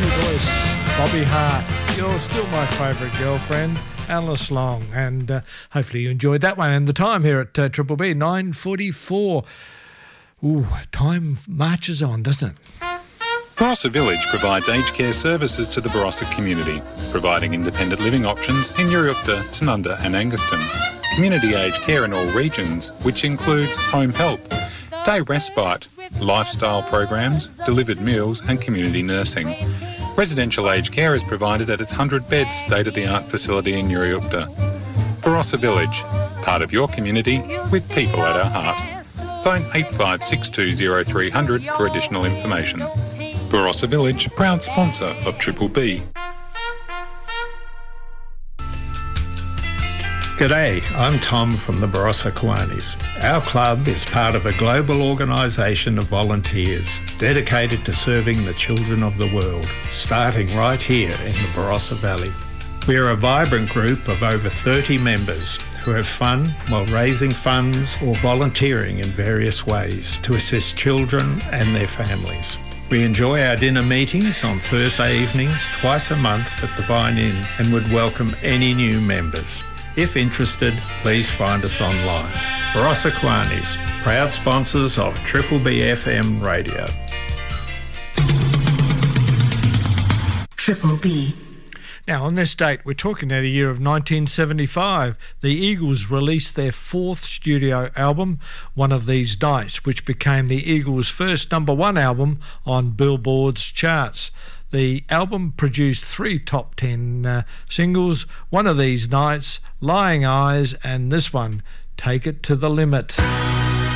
lovely voice, Bobby Hart. You're still my favourite girlfriend, Alice Long, and hopefully you enjoyed that one. And the time here at Triple B, 9:44. Ooh, time marches on, doesn't it? Barossa Village provides aged care services to the Barossa community, providing independent living options in Uriukta, Tanunda and Angaston. Community aged care in all regions, which includes home help, day respite, lifestyle programs, delivered meals and community nursing. Residential aged care is provided at its 100-bed state-of-the-art facility in Uriukta. Barossa Village, part of your community with people at our heart. Phone 8562 0300 for additional information. Barossa Village, proud sponsor of Triple B. G'day, I'm Tom from the Barossa Kiwanis. Our club is part of a global organisation of volunteers dedicated to serving the children of the world, starting right here in the Barossa Valley. We are a vibrant group of over 30 members who have fun while raising funds or volunteering in various ways to assist children and their families. We enjoy our dinner meetings on Thursday evenings twice a month at the Vine Inn and would welcome any new members. If interested, please find us online. Barossa Kiwanis, proud sponsors of Triple B FM Radio. Triple B. Now, on this date, we're talking now the year of 1975. The Eagles released their fourth studio album, One of These Nights, which became the Eagles' first #1 album on Billboard's charts. The album produced 3 top 10 singles, One of These Nights, Lying Eyes, and this one, Take It to the Limit.